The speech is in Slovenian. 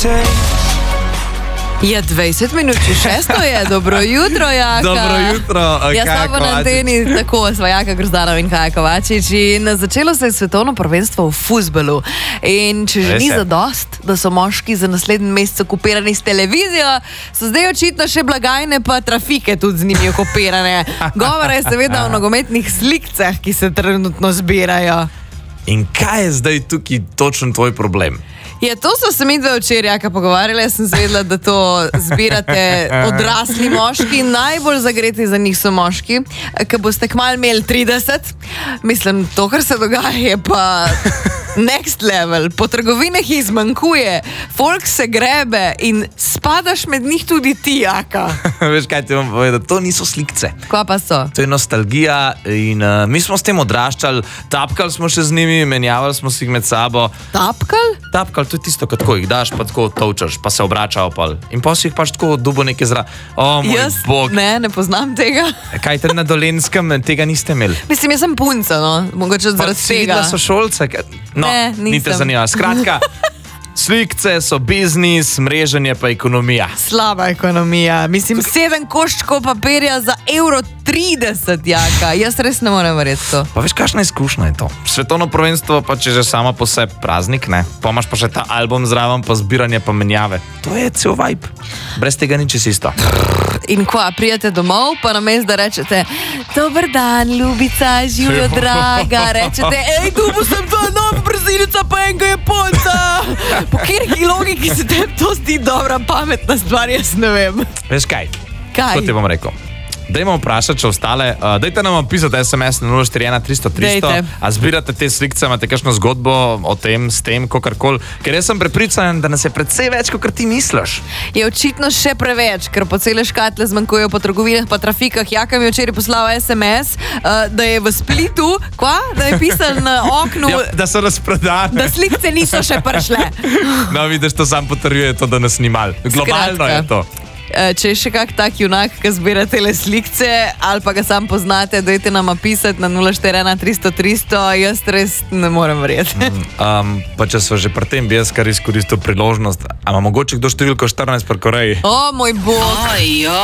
Je 20 minut, če 6 je. Dobro jutro, Jaka. Dobro jutro, Jaz Kaja sem na Kovačič. anteni, tako sva Jaka Grozdanov in Kaja Kovačič. In začelo se je svetovno prvenstvo v fuzbalu. In če že Res ni je. zadost, da so moški za naslednji mesec okupirani s televizijo, so zdaj očitno še blagajne pa trafike tudi z njimi okupirane. Govora je seveda o nogometnih slikcah, ki se trenutno zbirajo. In kaj je zdaj tukaj točno tvoj problem? Ja, to so se mi dve včeraj, Jaka, pogovarjali. Jaz sem zvedela, da to zbirate odrasli moški. Najbolj zagreti za njih so moški, ki boste kmalu imeli 30. Mislim, to, kar se dogaja, je pa next level. Po trgovinah jih zmanjkuje, folk se grebe in spadaš med njih tudi ti, Jaka. Veš, kaj ti bom povedal? To niso slikce. Kva pa so? To je nostalgija in mi smo s tem odraščali, tapkali smo še z njimi, menjavali smo si jih med sabo. Tapkal? Tapkali, to je tisto, ko tako jih daš, pa tako tolčaš, pa se obračajo pol. In pa si jih pač tako dubo nekaj O moj Jaz bog. ne poznam tega. Kaj te na Dolenskem tega niste imeli? Mislim, jaz sem punca, no. Mogoče Pa zaradi si tega. videla sošolce? No, Ne, ni te nisem. zanima. Skratka, slikce so biznis, mreženje pa ekonomija. Slaba ekonomija. Mislim, 7 koščkov papirja za €30, Jaka. Jaz res ne morem verjeti to. Pa veš, kakšna izkušnja je to? Svetovno prvenstvo pa če že sama po sebi praznik, ne? Pa imaš pa še ta album zraven, pa zbiranje, pa menjave. To je cel vibe. Brez tega ni čisto isto. In kva, prijete domov, pa namesto da rečete: dober dan, ljubica, živijo draga, rečete: ej, tu sem ta nova brazilica, pa enega Japonca. Po kateri logiki se te to zdi dobra, pametna stvar, jaz ne vem. Veš kaj? Kaj? Kot ti bom rekel. Dajmo vprašati, če ostale. Dajte nam napisati SMS na 041 300 300. Dajte. A zbirate te slikce, imate kakšno zgodbo o tem, s tem, kakorkoli. Ker jaz sem prepričan, da nas je precej več, kot ti misliš. Je očitno še preveč, ker po cele škatle zmanjkujejo po trgovinah, pa trafikah. Jaka mi je včeraj poslal SMS, da je v Splitu, da je pisal na oknu, Ja, da so razprodane. da slikce niso še prišle. No, vidiš, to sam potrjuje to, da nas ni mal. Globalno Skratka. je to. Če je še kak tak junak, ki zbira tele slikce, ali pa ga sam poznate, dajte nam napisati na 041 300 300. Jaz res ne morem verjeti. Pa če so že pri tem, bi jaz kar izkoristil priložnost. A ima mogoče kdo številko 14 pri Koreji? O moj bog.